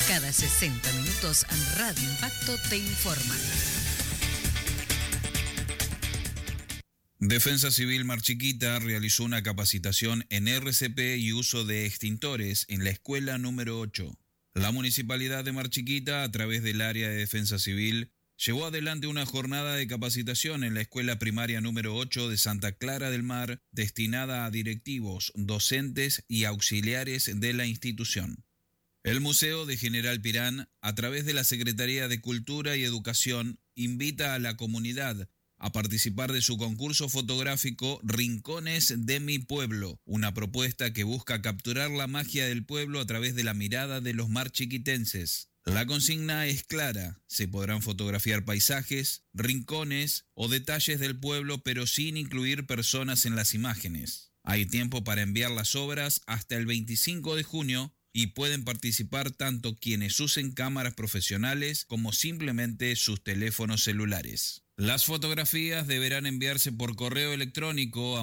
Cada 60 minutos Radio Impacto te informa. Defensa Civil Mar Chiquita realizó una capacitación en RCP y uso de extintores en la escuela número 8. La Municipalidad de Mar Chiquita, a través del área de Defensa Civil, llevó adelante una jornada de capacitación en la escuela primaria número 8 de Santa Clara del Mar, destinada a directivos, docentes y auxiliares de la institución. El Museo de General Pirán, a través de la Secretaría de Cultura y Educación, invita a la comunidad a participar de su concurso fotográfico Rincones de mi Pueblo, una propuesta que busca capturar la magia del pueblo a través de la mirada de los marchiquitenses. La consigna es clara: se podrán fotografiar paisajes, rincones o detalles del pueblo, pero sin incluir personas en las imágenes. Hay tiempo para enviar las obras hasta el 25 de junio y pueden participar tanto quienes usen cámaras profesionales como simplemente sus teléfonos celulares. Las fotografías deberán enviarse por correo electrónico a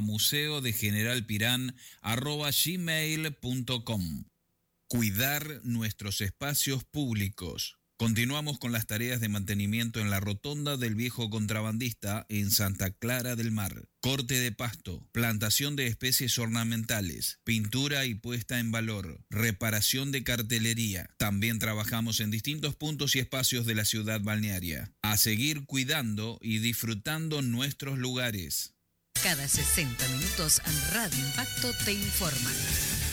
museodegeneralpiran@gmail.com. Cuidar nuestros espacios públicos. Continuamos con las tareas de mantenimiento en la rotonda del Viejo Contrabandista en Santa Clara del Mar. Corte de pasto, plantación de especies ornamentales, pintura y puesta en valor, reparación de cartelería. También trabajamos en distintos puntos y espacios de la ciudad balnearia. A seguir cuidando y disfrutando nuestros lugares. Cada 60 minutos Radio Impacto te informa.